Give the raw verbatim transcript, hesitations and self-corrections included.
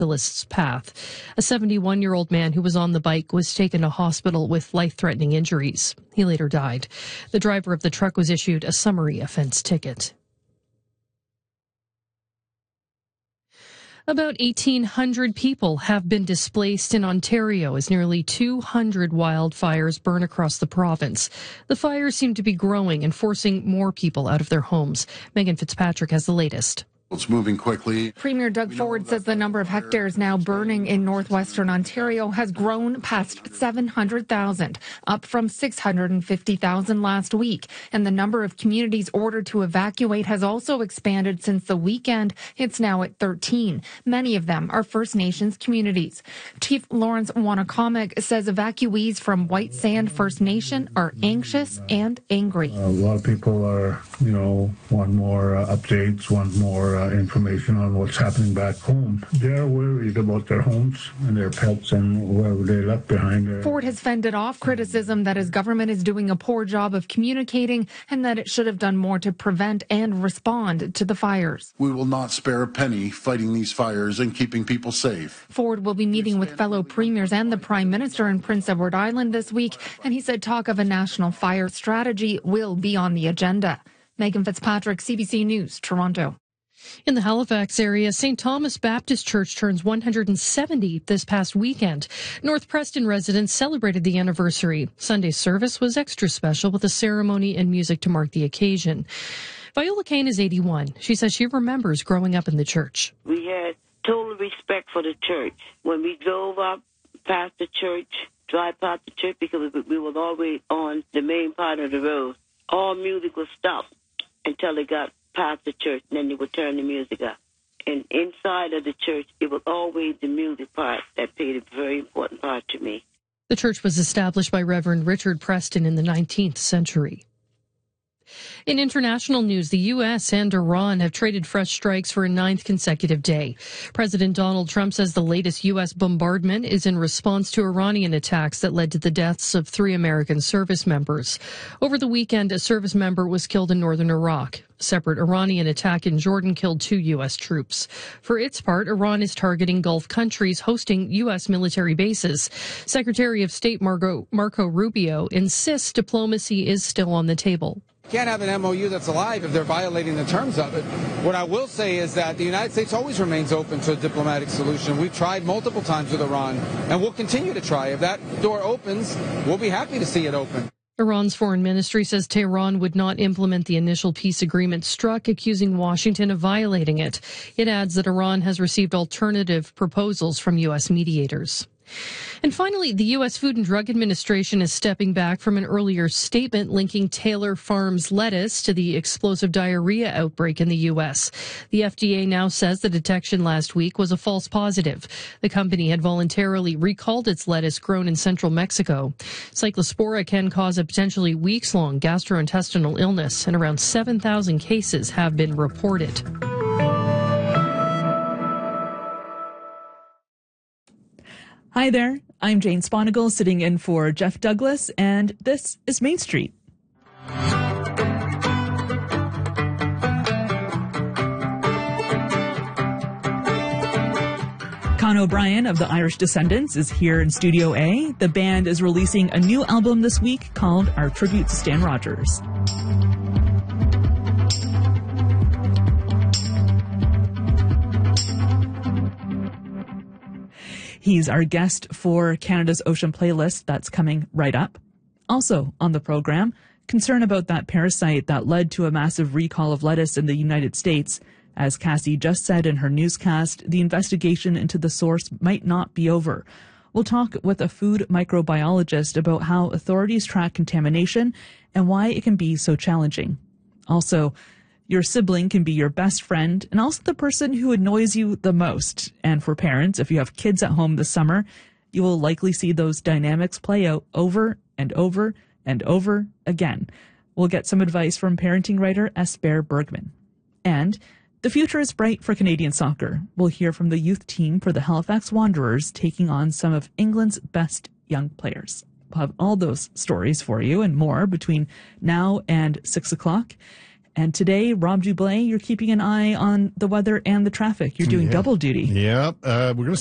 cyclist's path. A seventy-one-year-old man who was on the bike was taken to hospital with life-threatening injuries. He later died. The driver of the truck was issued a summary offense ticket. About eighteen hundred people have been displaced in Ontario as nearly two hundred wildfires burn across the province. The fires seem to be growing and forcing more people out of their homes. Megan Fitzpatrick has the latest. It's moving quickly. Premier Doug Ford says the number of hectares now burning in northwestern Ontario has grown past seven hundred thousand, up from six hundred fifty thousand last week. And the number of communities ordered to evacuate has also expanded since the weekend. It's now at thirteen. Many of them are First Nations communities. Chief Lawrence Wanacomic says evacuees from White Sand First Nation are anxious and angry. A lot of people are, you know, want more uh, updates, want more uh, Uh, information on what's happening back home. They're worried about their homes and their pets and wherever they left behind. There. Ford has fended off criticism that his government is doing a poor job of communicating and that it should have done more to prevent and respond to the fires. We will not spare a penny fighting these fires and keeping people safe. Ford will be meeting with fellow premiers and the Prime Minister in Prince Edward Island this week, and he said talk of a national fire strategy will be on the agenda. Megan Fitzpatrick, C B C News, Toronto. In the Halifax area, Saint Thomas Baptist Church turns one hundred seventy this past weekend. North Preston residents celebrated the anniversary. Sunday's service was extra special with a ceremony and music to mark the occasion. Viola Kane is eighty-one. She says she remembers growing up in the church. We had total respect for the church. When we drove up past the church, drive past the church, because we were always on the main part of the road, all music was stopped until it got past the church, and then they would turn the music up. And inside of the church, it was always the music part that played a very important part to me. The church was established by Reverend Richard Preston in the nineteenth century. In international news, the U S and Iran have traded fresh strikes for a ninth consecutive day. President Donald Trump says the latest U S bombardment is in response to Iranian attacks that led to the deaths of three American service members. Over the weekend, a service member was killed in northern Iraq. A separate Iranian attack in Jordan killed two U S troops. For its part, Iran is targeting Gulf countries hosting U S military bases. Secretary of State Marco, Marco Rubio insists diplomacy is still on the table. Can't have an M O U that's alive if they're violating the terms of it. What I will say is that the United States always remains open to a diplomatic solution. We've tried multiple times with Iran, and we'll continue to try. If that door opens, we'll be happy to see it open. Iran's foreign ministry says Tehran would not implement the initial peace agreement struck, accusing Washington of violating it. It adds that Iran has received alternative proposals from U S mediators. And finally, the U S Food and Drug Administration is stepping back from an earlier statement linking Taylor Farms lettuce to the explosive diarrhea outbreak in the U S. The F D A now says the detection last week was a false positive. The company had voluntarily recalled its lettuce grown in central Mexico. Cyclospora can cause a potentially weeks-long gastrointestinal illness, and around seven thousand cases have been reported. Hi there, I'm Jane Sponigal sitting in for Jeff Douglas, and this is Main Street. Con O'Brien of the Irish Descendants is here in Studio A. The band is releasing a new album this week called Our Tribute to Stan Rogers. He's our guest for Canada's Ocean Playlist that's coming right up. Also on the program, concern about that parasite that led to a massive recall of lettuce in the United States. As Cassie just said in her newscast, the investigation into the source might not be over. We'll talk with a food microbiologist about how authorities track contamination and why it can be so challenging. Also, your sibling can be your best friend and also the person who annoys you the most. And for parents, if you have kids at home this summer, you will likely see those dynamics play out over and over and over again. We'll get some advice from parenting writer Esper Bergman. And the future is bright for Canadian soccer. We'll hear from the youth team for the Halifax Wanderers taking on some of England's best young players. We'll have all those stories for you and more between now and six o'clock. And today, Rob Dublé, you're keeping an eye on the weather and the traffic. You're doing Yeah. double duty. Yeah, uh, we're going to